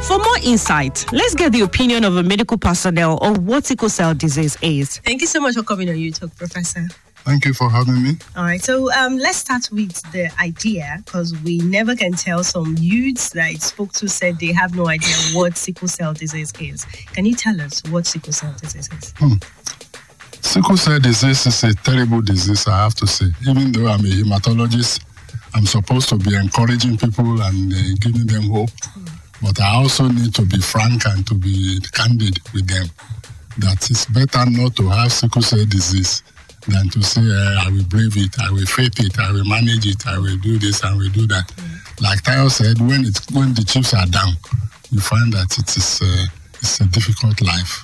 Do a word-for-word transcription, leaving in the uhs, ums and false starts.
For more insight, let's get the opinion of a medical personnel on what sickle cell disease is. Thank you so much for coming on You Talk, Professor. Thank you for having me. All right, so um, let's start with the idea, because we never can tell. Some youths that I spoke to said they have no idea what sickle cell disease is. Can you tell us what sickle cell disease is? Hmm. Sickle cell disease is a terrible disease, I have to say. Even though I'm a hematologist, I'm supposed to be encouraging people and uh, giving them hope. Hmm. But I also need to be frank and to be candid with them that it's better not to have sickle cell disease than to say, uh, I will brave it, I will faith it, I will manage it, I will do this, I will do that. Mm. Like Tayo said, when it when the chips are down, you find that it is uh, it's a difficult life.